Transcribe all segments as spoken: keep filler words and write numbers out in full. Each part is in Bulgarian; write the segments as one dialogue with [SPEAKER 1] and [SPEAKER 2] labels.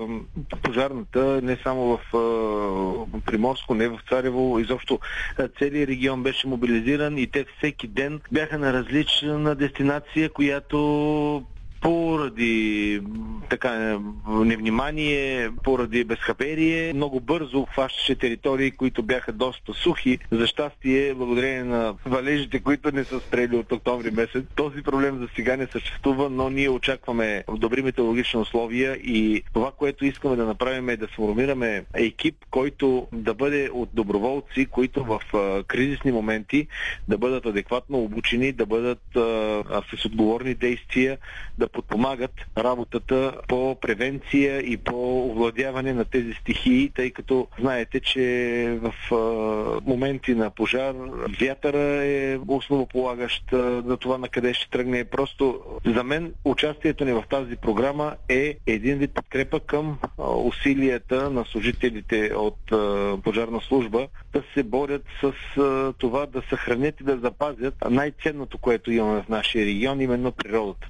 [SPEAKER 1] наблюдавам пожарната не само в Приморско, не в Царево, изобщо целият регион беше мобилизиран и те всеки ден бяха на различна дестинация, която поради така невнимание, поради безхаберие, много бързо обхващаше територии, които бяха доста сухи. За щастие, благодарение на валежите, които не са спрели от октомври месец, този проблем за сега не съществува, но ние очакваме добри метеорологични условия и това, което искаме да направим е да сформираме екип, който да бъде от доброволци, които в а, кризисни моменти да бъдат адекватно обучени, да бъдат а, с отговорни действия, да подпомагат работата по превенция и по овладяване на тези стихии, тъй като знаете, че в а, моменти на пожар вятъра е основополагащ на това на къде ще тръгне. Просто за мен участието ни в тази програма е един вид подкрепа към а, усилията на служителите от а, пожарна служба да се борят с а, това да съхранят и да запазят най-ценното, което имаме в нашия регион, именно природата.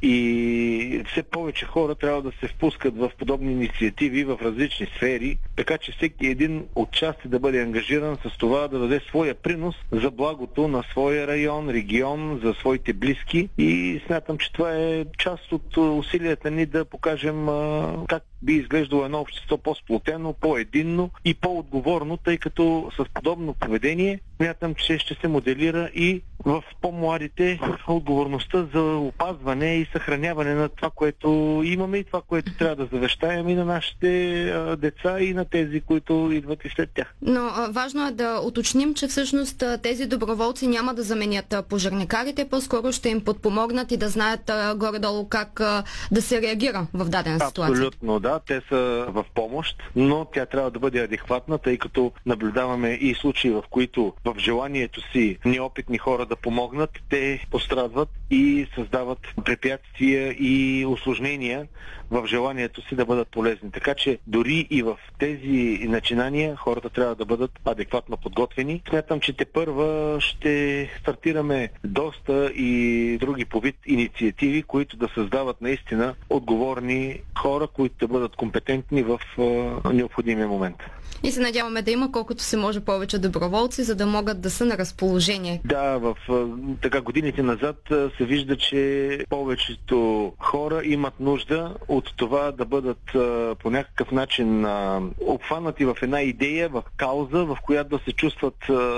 [SPEAKER 1] И все повече хора трябва да се впускат в подобни инициативи в различни сфери, така че всеки един отчасти да бъде ангажиран с това да даде своя принос за благото на своя район, регион, за своите близки и смятам, че това е част от усилията ни да покажем а, как би изглеждало едно общество по-сплотено, по-единно и по-отговорно, тъй като с подобно поведение смятам, че ще се моделира и в по-младите отговорността за опазване и съхраняване на това, което имаме и това, което трябва да завещаем и на нашите а, деца и на тези, които идват и след тях.
[SPEAKER 2] Но а, важно е да уточним, че всъщност тези доброволци няма да заменят а, пожарникарите, по-скоро ще им подпомогнат и да знаят а, горе-долу как а, да се реагира в дадена ситуация.
[SPEAKER 1] Абсолютно, да. Те са в помощ, но тя трябва да бъде адекватна, тъй като наблюдаваме и случаи, в които в желанието си неопитни хора да помогнат, те пострадват и създават препятствия и усложнения в желанието си да бъдат полезни. Така че дори и в тези начинания хората трябва да бъдат адекватно подготвени. Смятам, че тепърва ще стартираме доста и други по вид инициативи, които да създават наистина отговорни хора, които да бъдат компетентни в а, необходимия момент.
[SPEAKER 2] И се надяваме да има колкото се може повече доброволци, за да могат да са на разположение.
[SPEAKER 1] Да, в така годините назад се вижда, че повечето хора имат нужда от това да бъдат по някакъв начин обхванати в една идея, в кауза, в която да се чувстват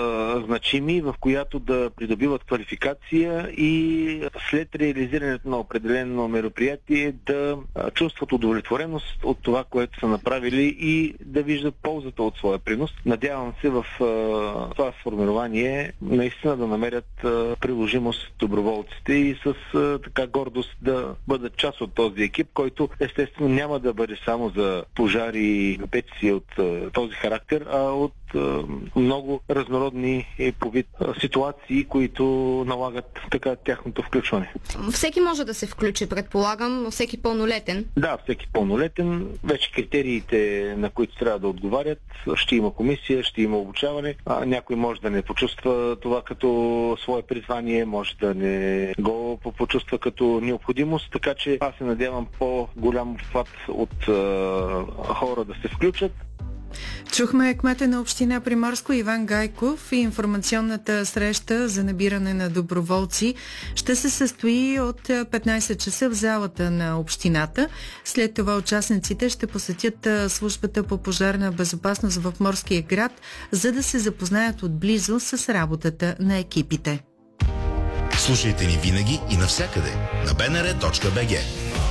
[SPEAKER 1] значими, в която да придобиват квалификация и след реализирането на определено мероприятие да чувстват удовлетвореност от това, което са направили и да виждат ползата от своя принос. Надявам се в а, това формирование наистина да намерят а, приложимост доброволците и с а, така гордост да бъдат част от този екип, който естествено няма да бъде само за пожари и петиции от а, този характер, а от а, много разнородни и по вид а, ситуации, които налагат така тяхното включване.
[SPEAKER 2] Всеки може да се включи, предполагам, всеки пълнолетен.
[SPEAKER 1] Да, всеки пълнолетен. Вече критериите, на които трябва да отговарят, ще има комисия, ще има обучаване. А, някой може да не почувства това като свое призвание, може да не го почувства като необходимост, така че аз се надявам по-голям обхват от а, хора да се включат.
[SPEAKER 3] Чухме кмета на община Приморско Иван Гайков и информационната среща за набиране на доброволци ще се състои от петнайсет часа в залата на общината. След това участниците ще посетят службата по пожарна безопасност в Морския град, за да се запознаят отблизо с работата на екипите.
[SPEAKER 4] Слушайте ни винаги и навсякъде на би ен ар точка би джи.